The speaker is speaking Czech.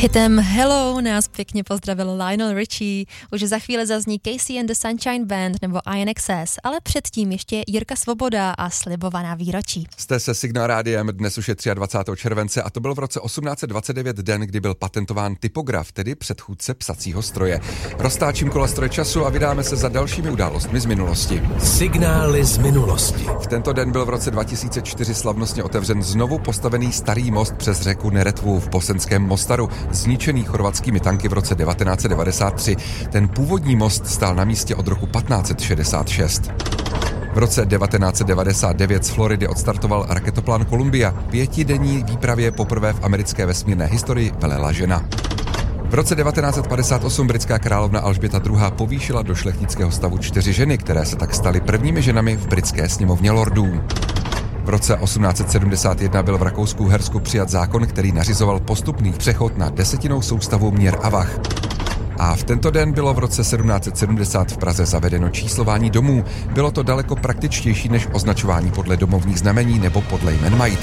Hitem Hello nás pěkně pozdravil Lionel Richie. Už za chvíli zazní Casey and the Sunshine Band nebo INXS, ale předtím ještě Jirka Svoboda a slibovaná výročí. Jste se Signál Rádiem, dnes už je 23. července a to byl v roce 1829 den, kdy byl patentován typograf, tedy předchůdce psacího stroje. Roztáčím kolostroje času a vydáme se za dalšími událostmi z minulosti. Signály z minulosti. V tento den byl v roce 2004 slavnostně otevřen znovu postavený starý most přes řeku Neretvu v bosenském Mostaru, zničený chorvatskými tanky v roce 1993. Ten původní most stál na místě od roku 1566. V roce 1999 z Floridy odstartoval raketoplán Columbia. 5denní výpravě poprvé v americké vesmírné historii velela žena. V roce 1958 britská královna Alžběta II. Povýšila do šlechtického stavu 4 ženy, které se tak staly prvními ženami v britské sněmovně lordů. V roce 1871 byl v Rakousku-Uhersku přijat zákon, který nařizoval postupný přechod na desetinou soustavu měr a vah. A v tento den bylo v roce 1770 v Praze zavedeno číslování domů. Bylo to daleko praktičtější než označování podle domovních znamení nebo podle jmen majitelů.